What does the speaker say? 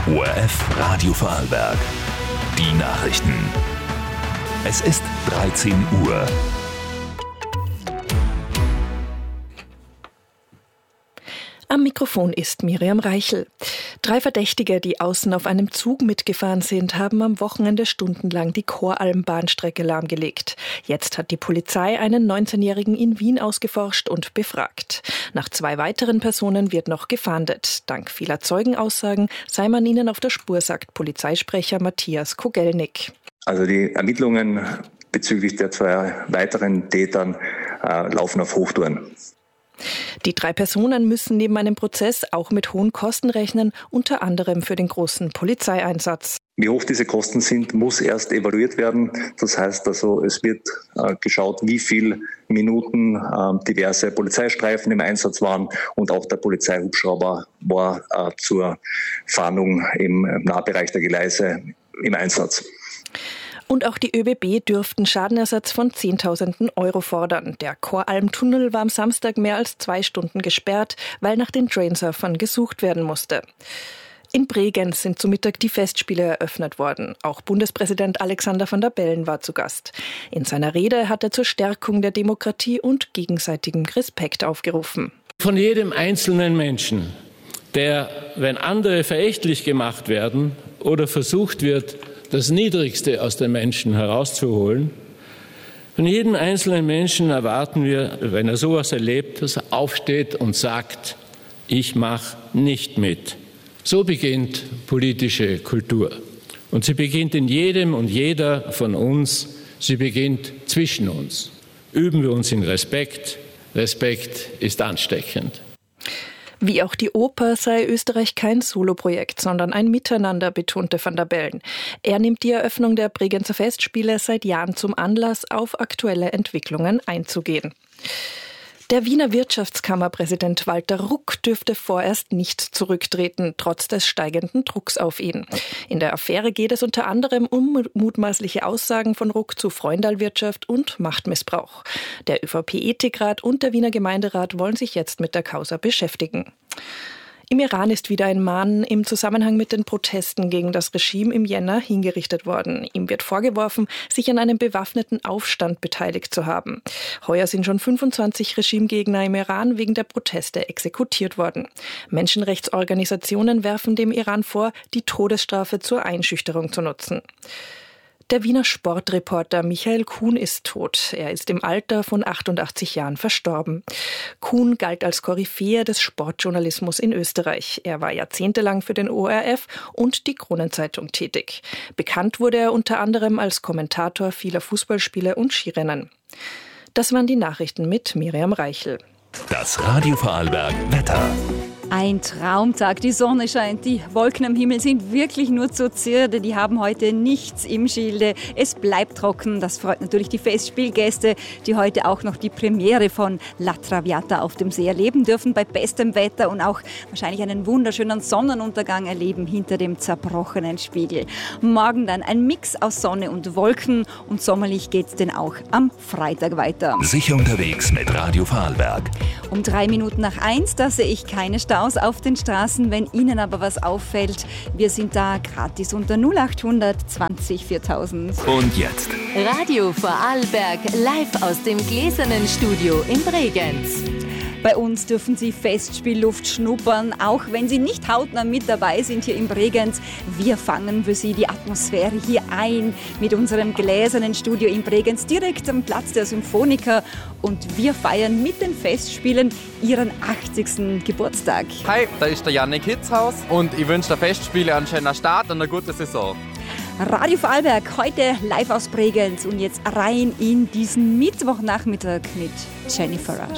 ORF Radio Vorarlberg. Die Nachrichten. Es ist 13 Uhr. Am Mikrofon ist Miriam Reichel. 3 Verdächtige, die außen auf einem Zug mitgefahren sind, haben am Wochenende stundenlang die Choralm-Bahnstrecke lahmgelegt. Jetzt hat die Polizei einen 19-Jährigen in Wien ausgeforscht und befragt. Nach 2 weiteren Personen wird noch gefahndet. Dank vieler Zeugenaussagen sei man ihnen auf der Spur, sagt Polizeisprecher Matthias Kogelnick. Also die Ermittlungen bezüglich der 2 weiteren Tätern laufen auf Hochtouren. Die 3 Personen müssen neben einem Prozess auch mit hohen Kosten rechnen, unter anderem für den großen Polizeieinsatz. Wie hoch diese Kosten sind, muss erst evaluiert werden. Das heißt also, es wird geschaut, wie viele Minuten diverse Polizeistreifen im Einsatz waren, und auch der Polizeihubschrauber war zur Fahndung im Nahbereich der Gleise im Einsatz. Und auch die ÖBB dürften Schadenersatz von 10.000 Euro fordern. Der Choralm-Tunnel war am Samstag mehr als 2 Stunden gesperrt, weil nach den Trainsurfern gesucht werden musste. In Bregenz sind zu Mittag die Festspiele eröffnet worden. Auch Bundespräsident Alexander Van der Bellen war zu Gast. In seiner Rede hat er zur Stärkung der Demokratie und gegenseitigem Respekt aufgerufen. Von jedem einzelnen Menschen, der, wenn andere verächtlich gemacht werden oder versucht wird, das Niedrigste aus den Menschen herauszuholen. Von jedem einzelnen Menschen erwarten wir, wenn er sowas erlebt, dass er aufsteht und sagt, ich mache nicht mit. So beginnt politische Kultur. Und sie beginnt in jedem und jeder von uns. Sie beginnt zwischen uns. Üben wir uns in Respekt. Respekt ist ansteckend. Wie auch die Oper sei Österreich kein Soloprojekt, sondern ein Miteinander, betonte Van der Bellen. Er nimmt die Eröffnung der Bregenzer Festspiele seit Jahren zum Anlass, auf aktuelle Entwicklungen einzugehen. Der Wiener Wirtschaftskammerpräsident Walter Ruck dürfte vorerst nicht zurücktreten, trotz des steigenden Drucks auf ihn. In der Affäre geht es unter anderem um mutmaßliche Aussagen von Ruck zu Freundalwirtschaft und Machtmissbrauch. Der ÖVP-Ethikrat und der Wiener Gemeinderat wollen sich jetzt mit der Causa beschäftigen. Im Iran ist wieder ein Mann im Zusammenhang mit den Protesten gegen das Regime im Jänner hingerichtet worden. Ihm wird vorgeworfen, sich an einem bewaffneten Aufstand beteiligt zu haben. Heuer sind schon 25 Regimegegner im Iran wegen der Proteste exekutiert worden. Menschenrechtsorganisationen werfen dem Iran vor, die Todesstrafe zur Einschüchterung zu nutzen. Der Wiener Sportreporter Michael Kuhn ist tot. Er ist im Alter von 88 Jahren verstorben. Kuhn galt als Koryphäe des Sportjournalismus in Österreich. Er war jahrzehntelang für den ORF und die Kronenzeitung tätig. Bekannt wurde er unter anderem als Kommentator vieler Fußballspiele und Skirennen. Das waren die Nachrichten mit Miriam Reichel. Das Radio Vorarlberg Wetter. Ein Traumtag, die Sonne scheint, die Wolken am Himmel sind wirklich nur zur Zierde, die haben heute nichts im Schilde. Es bleibt trocken, das freut natürlich die Festspielgäste, die heute auch noch die Premiere von La Traviata auf dem See erleben dürfen, bei bestem Wetter, und auch wahrscheinlich einen wunderschönen Sonnenuntergang erleben hinter dem zerbrochenen Spiegel. Morgen dann ein Mix aus Sonne und Wolken, und sommerlich geht's denn auch am Freitag weiter. Sicher unterwegs mit Radio Vorarlberg. Um 1:03, da sehe ich keine Staus auf den Straßen. Wenn Ihnen aber was auffällt, wir sind da gratis unter 0800 20 4000. Und jetzt Radio Vorarlberg live aus dem gläsernen Studio in Bregenz. Bei uns dürfen Sie Festspielluft schnuppern, auch wenn Sie nicht hautnah mit dabei sind hier in Bregenz. Wir fangen für Sie die Atmosphäre hier ein mit unserem gläsernen Studio in Bregenz, direkt am Platz der Symphoniker. Und wir feiern mit den Festspielen Ihren 80. Geburtstag. Hi, da ist der Jannik Hitzhaus und ich wünsche der Festspiele einen schönen Start und eine gute Saison. Radio Vorarlberg, heute live aus Bregenz, und jetzt rein in diesen Mittwochnachmittag mit Jennifer Rush.